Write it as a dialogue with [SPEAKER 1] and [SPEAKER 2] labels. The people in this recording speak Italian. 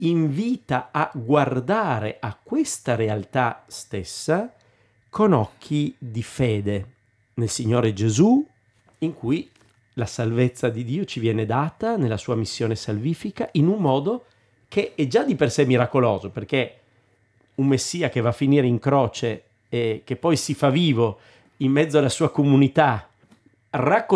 [SPEAKER 1] invita a guardare a questa realtà stessa con occhi di fede nel Signore Gesù, in cui la salvezza di Dio ci viene data nella sua missione salvifica in un modo che è già di per sé miracoloso, perché un Messia che va a finire in croce e che poi si fa vivo in mezzo alla sua comunità,